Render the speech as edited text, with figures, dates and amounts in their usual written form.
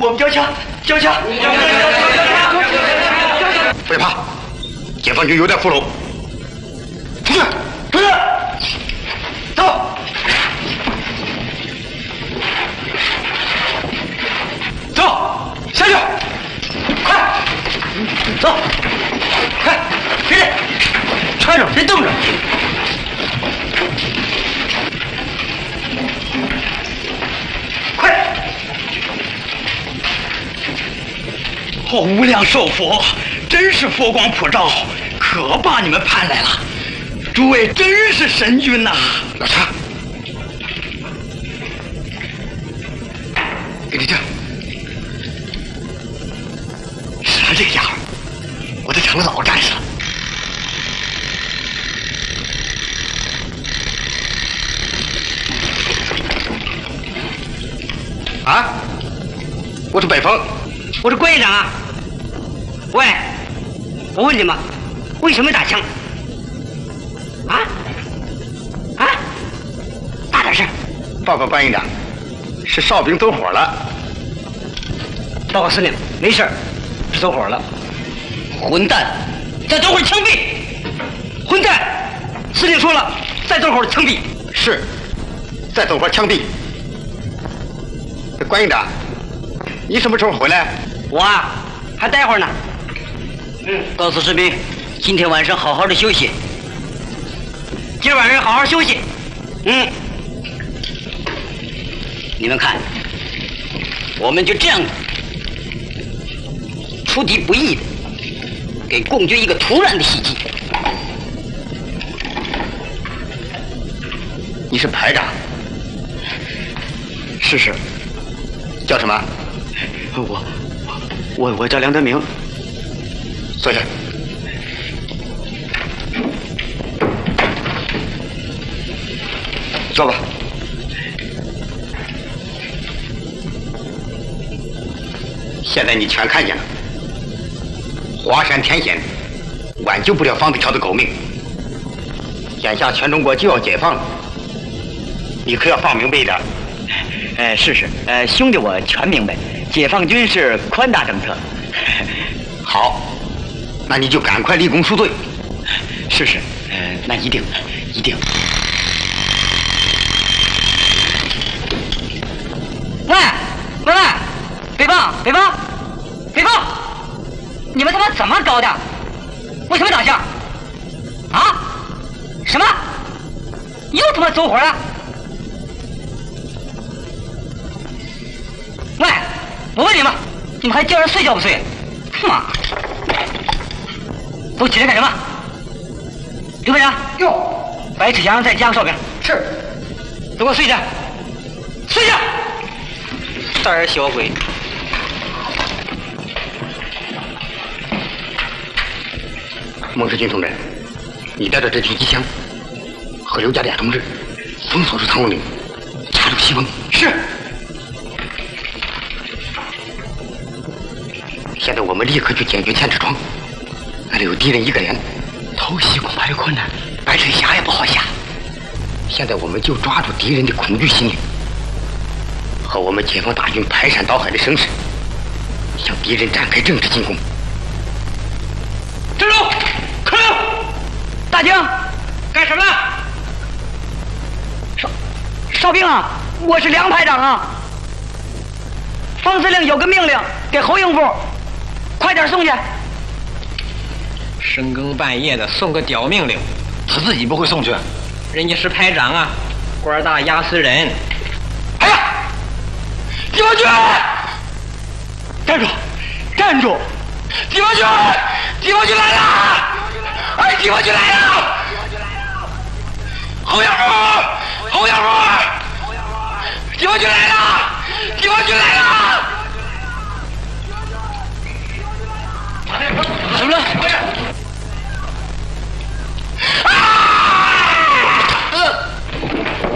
我们交枪，交枪！ 别怕，解放军有点俘虏。出去，出去，走！走，下去！快，走！快，别人，穿着，别动着。快！哦，无量寿佛，真是佛光普照，可把你们盼来了。诸位真是神军呐！老查，给你这，是他这个家伙，我都成了老战士了。啊！我是北风， 我是关营长啊。喂，我问你们，为什么打枪？大点声！ 报告关营长，是哨兵走火了。 报告司令，没事，是走火了。混蛋，再走会枪毙！混蛋，司令说了，再走会枪毙。 是，再走会枪毙。关营长，你什么时候回来？ 我啊，还待会儿呢。告诉士兵，今天晚上好好的休息。今晚上好好休息。你们看，我们就这样出敌不意的给共军一个突然的袭击。 你是排长？是。叫什么？我叫梁德明。坐下。坐吧。现在你全看见了，华山天险挽救不了方子条的狗命。眼下全中国就要解放了，你可要放明白一点。 是，兄弟我全明白，解放军是宽大政策。 好，那你就赶快立功赎罪。 是，那一定。喂，北方，你们他妈怎么搞的？为什么打架？啊？什么？又他妈走火了？喂，我问你们，你们还叫人睡觉不睡？妈！都起来干什么？刘排长，白志祥再加个哨兵。是。都给我睡下。睡下。胆儿小鬼。 孟世军同志，你带着这挺机枪和刘家俩同志封锁住苍龙岭，插入西风。是。现在我们立刻去解决千尺窗，那里有敌人一个连，偷袭恐怕有困难，白水峡也不好下。现在我们就抓住敌人的恐惧心理，和我们解放大军排山倒海的声势，向敌人展开正式进攻。 站住！可能！大惊，干什么？哨兵啊，我是梁排长啊。方司令有个命令给侯应部，快点送去。 深更半夜的送个屌命令， 他自己不会送去。 人家是排长啊，官大压死人。 哎呀，解放军！站住！解放军来了！哎，解放军来了！侯养福！解放军来了！